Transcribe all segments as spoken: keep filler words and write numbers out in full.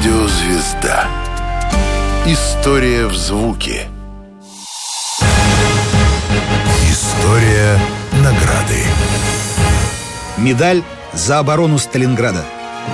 Радиозвезда. История в звуке. История награды. Медаль за оборону Сталинграда.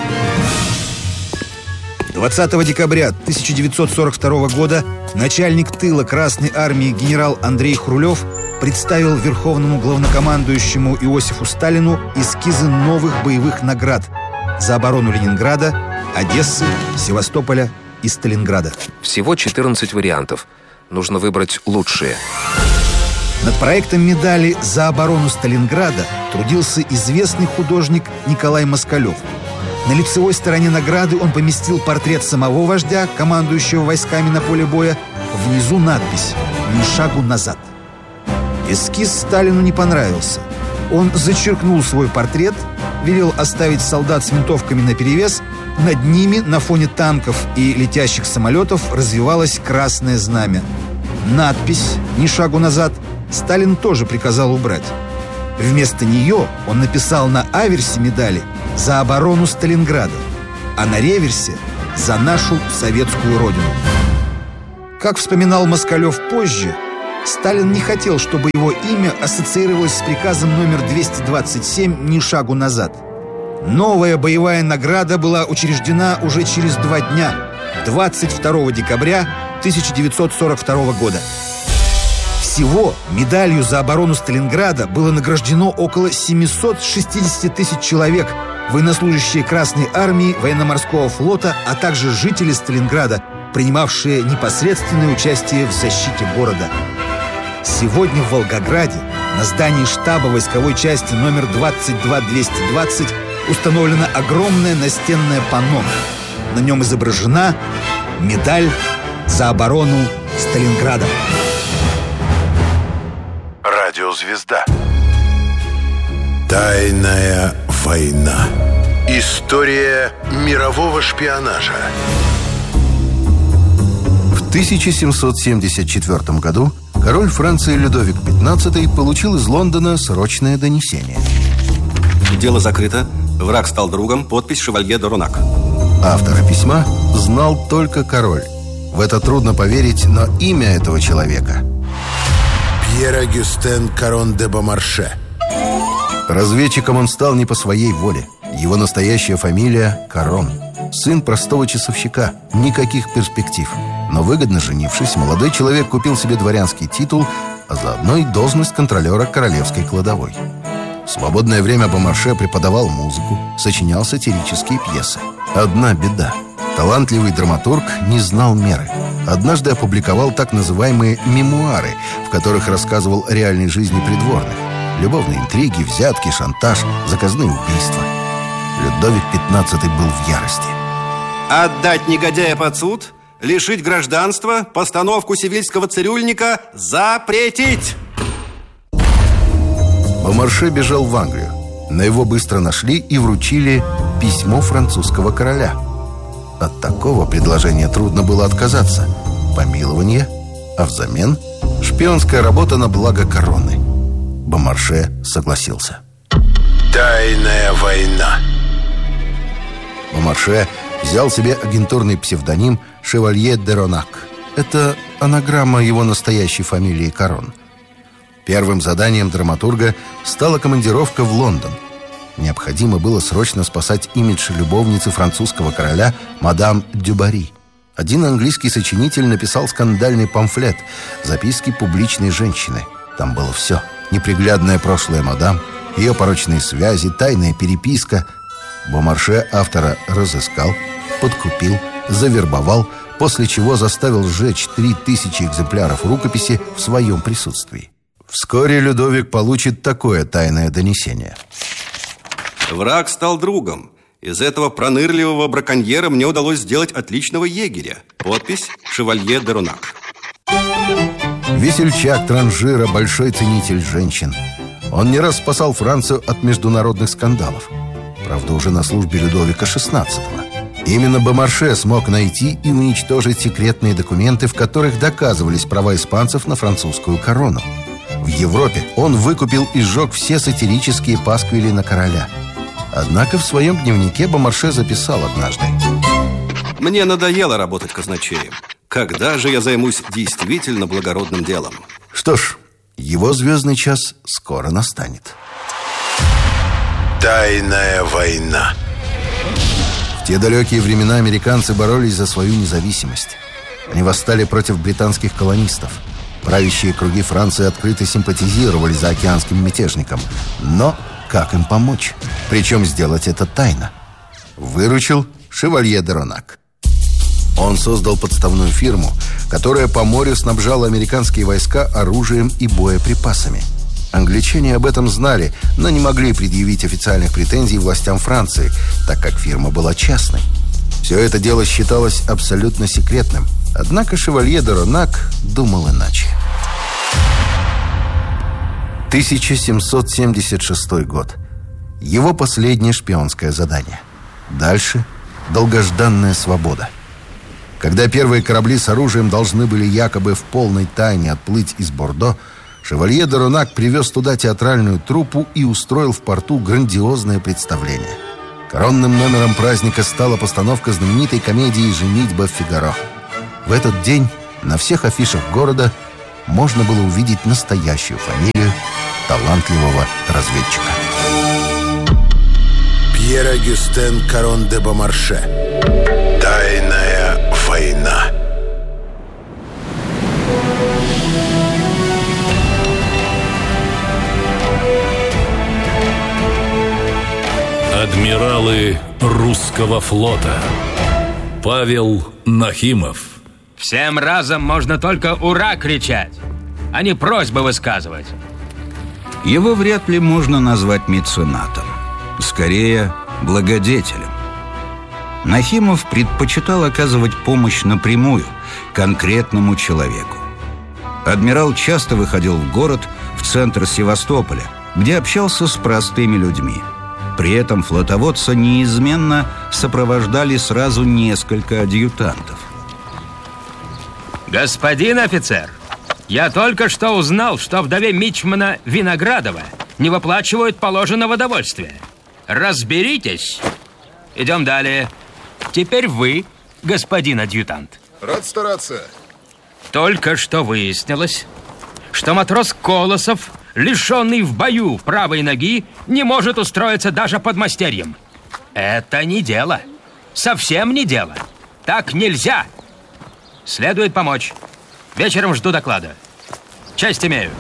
двадцатого декабря тысяча девятьсот сорок второго года начальник тыла Красной армии генерал Андрей Хрулев представил верховному главнокомандующему Иосифу Сталину эскизы новых боевых наград за оборону Ленинграда, Одессы, Севастополя и Сталинграда. Всего четырнадцать вариантов. Нужно выбрать лучшие. Над проектом медали за оборону Сталинграда трудился известный художник Николай Москалев. На лицевой стороне награды он поместил портрет самого вождя, командующего войсками на поле боя. Внизу надпись «Ни шагу назад». Эскиз Сталину не понравился. Он зачеркнул свой портрет, велел оставить солдат с винтовками наперевес. Над ними, на фоне танков и летящих самолетов, развивалось красное знамя. Надпись «Ни шагу назад» Сталин тоже приказал убрать. Вместо нее он написал на аверсе медали «За оборону Сталинграда», а на реверсе «За нашу советскую родину». Как вспоминал Москалев позже, Сталин не хотел, чтобы его имя ассоциировалось с приказом номер двести двадцать семь «Ни шагу назад». Новая боевая награда была учреждена уже через два дня, двадцать второго декабря тысяча девятьсот сорок второго года. Всего медалью за оборону Сталинграда было награждено около семьсот шестьдесят тысяч человек, военнослужащие Красной армии, военно-морского флота, а также жители Сталинграда, принимавшие непосредственное участие в защите города. Сегодня в Волгограде на здании штаба войсковой части номер двадцать два двести двадцать установлено огромное настенное панно. На нем изображена медаль за оборону Сталинграда. Радиозвезда. Тайная война. История мирового шпионажа. В тысяча семьсот семьдесят четвёртом году король Франции Людовик пятнадцатый получил из Лондона срочное донесение. Дело закрыто. Враг стал другом. Подпись «Шевалье де Ронак». Автора письма знал только король. В это трудно поверить, но имя этого человека — Пьер-Агюстен Карон де Бомарше. Разведчиком он стал не по своей воле. Его настоящая фамилия — Карон. Сын простого часовщика. Никаких перспектив. Но выгодно женившись, молодой человек купил себе дворянский титул, а заодно и должность контролера королевской кладовой. В свободное время Бомарше преподавал музыку, сочинял сатирические пьесы. Одна беда. Талантливый драматург не знал меры. Однажды опубликовал так называемые «мемуары», в которых рассказывал о реальной жизни придворных. Любовные интриги, взятки, шантаж, заказные убийства. Людовик пятнадцатый был в ярости. Отдать негодяя под суд, лишить гражданства, постановку сивильского цирюльника запретить! Бомарше бежал в Англию. Но его быстро нашли и вручили письмо французского короля. От такого предложения трудно было отказаться. Помилование, а взамен шпионская работа на благо короны. Бомарше согласился. Тайная война. Бомарше взял себе агентурный псевдоним «Шевалье де Ронак». Это анаграмма его настоящей фамилии Карон. Первым заданием драматурга стала командировка в Лондон. Необходимо было срочно спасать имидж любовницы французского короля мадам Дюбари. Один английский сочинитель написал скандальный памфлет «Записки публичной женщины». Там было все: неприглядное прошлое мадам, ее порочные связи, тайная переписка. Бомарше автора разыскал, подкупил, завербовал, после чего заставил сжечь три тысячи экземпляров рукописи в своем присутствии. Вскоре Людовик получит такое тайное донесение. Враг стал другом. Из этого пронырливого браконьера мне удалось сделать отличного егеря. Подпись «Шевалье де Ронак». Весельчак Транжира, большой ценитель женщин. Он не раз спасал Францию от международных скандалов. Правда, уже на службе Людовика шестнадцатого. Именно Бомарше смог найти и уничтожить секретные документы, в которых доказывались права испанцев на французскую корону. В Европе он выкупил и сжег все сатирические пасквили на короля. Однако в своем дневнике Бомарше записал однажды: Мне надоело работать казначеем. Когда же я займусь действительно благородным делом? Что ж, его звездный час скоро настанет. Тайная война. В те далекие времена американцы боролись за свою независимость. Они восстали против британских колонистов. Правящие круги Франции открыто симпатизировали заокеанским мятежникам. Но как им помочь? Причем сделать это тайно. Выручил шевалье де Ронак. Он создал подставную фирму, которая по морю снабжала американские войска оружием и боеприпасами. Англичане об этом знали, но не могли предъявить официальных претензий властям Франции, так как фирма была частной. Все это дело считалось абсолютно секретным. Однако шевалье де Ронак думал иначе. тысяча семьсот семьдесят шестой год. Его последнее шпионское задание. Дальше долгожданная свобода. Когда первые корабли с оружием должны были якобы в полной тайне отплыть из Бордо, шевалье де Ронак привез туда театральную труппу и устроил в порту грандиозное представление. Коронным номером праздника стала постановка знаменитой комедии «Женитьба Фигаро». В этот день на всех афишах города можно было увидеть настоящую фамилию талантливого разведчика. Пьер-Агюстен Карон де Бомарше. Тайная война. Адмиралы русского флота. Павел Нахимов. Всем разом можно только «Ура!» кричать, а не просьбы высказывать. Его вряд ли можно назвать меценатом. Скорее, благодетелем. Нахимов предпочитал оказывать помощь напрямую, конкретному человеку. Адмирал часто выходил в город, в центр Севастополя, где общался с простыми людьми. При этом флотоводца неизменно сопровождали сразу несколько адъютантов. Господин офицер, я только что узнал, что вдове мичмана Виноградова не выплачивают положенного довольствия. Разберитесь. Идем далее. Теперь вы, господин адъютант. Рад стараться. Только что выяснилось, что матрос Колосов, лишенный в бою правой ноги, не может устроиться даже подмастерьем. Это не дело. Совсем не дело. Так нельзя. Следует помочь. Вечером жду доклада. Честь имею.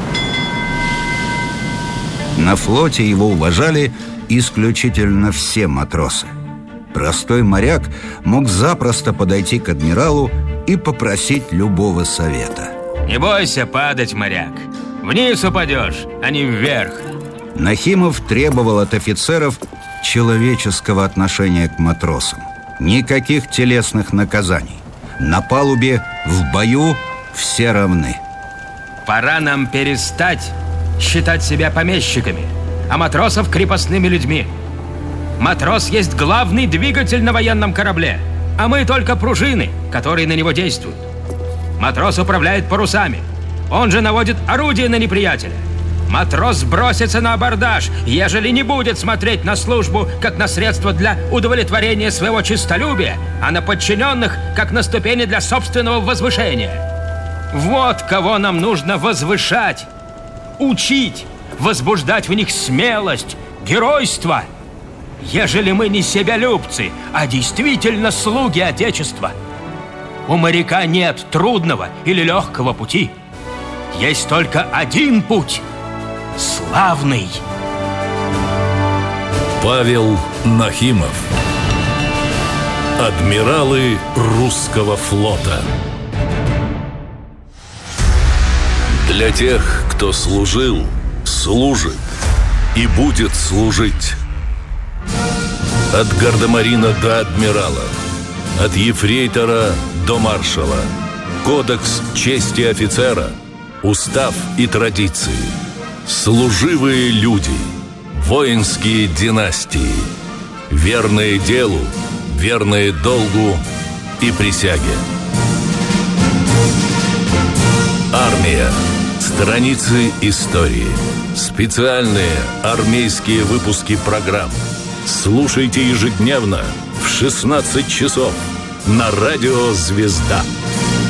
На флоте его уважали исключительно все матросы. Простой моряк мог запросто подойти к адмиралу и попросить любого совета. Не бойся падать, моряк. Вниз упадешь, а не вверх. Нахимов требовал от офицеров человеческого отношения к матросам. Никаких телесных наказаний. На палубе, в бою все равны. Пора нам перестать считать себя помещиками, а матросов крепостными людьми. Матрос есть главный двигатель на военном корабле, а мы только пружины, которые на него действуют. Матрос управляет парусами. Он же наводит орудие на неприятеля. Матрос бросится на абордаж, ежели не будет смотреть на службу как на средство для удовлетворения своего честолюбия, а на подчиненных как на ступени для собственного возвышения. Вот кого нам нужно возвышать, учить, возбуждать в них смелость, геройство. Ежели мы не себялюбцы, а действительно слуги Отечества. У моряка нет трудного или легкого пути. Есть только один путь – славный. Павел Нахимов. Адмиралы русского флота. Для тех, кто служил, служит и будет служить. От гардемарина до адмирала, от ефрейтора до маршала. Кодекс чести офицера, устав и традиции. Служивые люди, воинские династии, верные делу, верные долгу и присяге. Армия. Страницы истории. Специальные армейские выпуски программ. Слушайте ежедневно в шестнадцать часов на радио «Звезда».